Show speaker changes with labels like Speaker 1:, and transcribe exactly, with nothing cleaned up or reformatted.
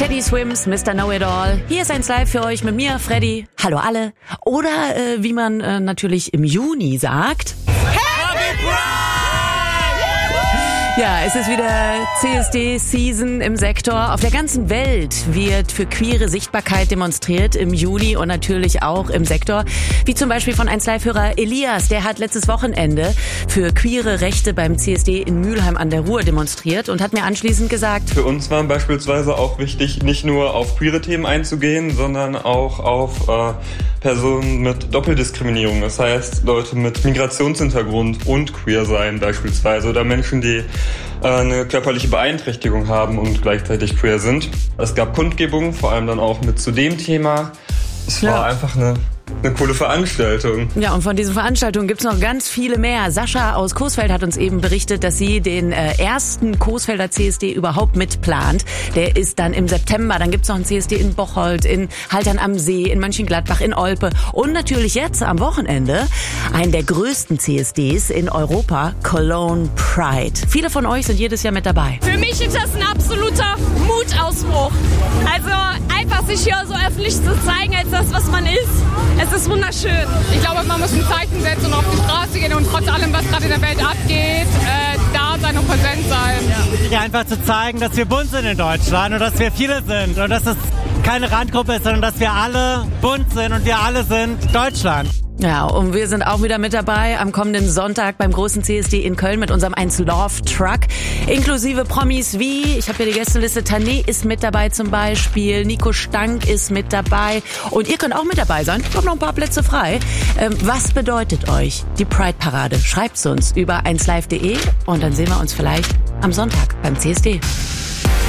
Speaker 1: Teddy Swims, Mister Know-It-All. Hier ist eins live für euch mit mir, Freddy. Hallo alle. Oder äh, wie man äh, natürlich im Juni sagt... Happy Pride! Ja, es ist wieder C S D-Season im Sektor. Auf der ganzen Welt wird für queere Sichtbarkeit demonstriert im Juni und natürlich auch im Sektor. Wie zum Beispiel von eins Live-Hörer Elias, der hat letztes Wochenende für queere Rechte beim C S D in Mülheim an der Ruhr demonstriert und hat mir anschließend gesagt:
Speaker 2: Für uns war beispielsweise auch wichtig, nicht nur auf queere Themen einzugehen, sondern auch auf äh, Personen mit Doppeldiskriminierung. Das heißt, Leute mit Migrationshintergrund und queer sein beispielsweise oder Menschen, die äh, eine körperliche Beeinträchtigung haben und gleichzeitig queer sind. Es gab Kundgebungen, vor allem dann auch mit zu dem Thema. Es war ja einfach eine... Eine coole Veranstaltung.
Speaker 1: Ja, und von diesen Veranstaltungen gibt's noch ganz viele mehr. Sascha aus Coesfeld hat uns eben berichtet, dass sie den äh, ersten Coesfelder C S D überhaupt mitplant. Der ist dann im September. Dann gibt's noch einen C S D in Bocholt, in Haltern am See, in Mönchengladbach, in Olpe und natürlich jetzt am Wochenende einen der größten C S Ds in Europa, Cologne Pride. Viele von euch sind jedes Jahr mit dabei.
Speaker 3: Für mich ist das ein absoluter Mutausbruch. Also einfach sich hier so öffentlich zu zeigen als das, was man ist. Es ist wunderschön.
Speaker 4: Ich glaube, man muss ein Zeichen setzen und auf die Straße gehen und trotz allem, was gerade in der Welt abgeht, äh, da sein und präsent sein.
Speaker 5: Ja. Einfach zu zeigen, dass wir bunt sind in Deutschland und dass wir viele sind und dass es keine Randgruppe ist, sondern dass wir alle bunt sind und wir alle sind Deutschland.
Speaker 1: Ja, und wir sind auch wieder mit dabei am kommenden Sonntag beim großen C S D in Köln mit unserem eins Love Truck. Inklusive Promis wie, ich habe hier die Gästeliste, Tané ist mit dabei zum Beispiel, Nico Stank ist mit dabei und ihr könnt auch mit dabei sein. Ich habe noch ein paar Plätze frei. Ähm, was bedeutet euch die Pride-Parade? Schreibt's uns über eins live punkt de und dann sehen wir uns vielleicht am Sonntag beim C S D.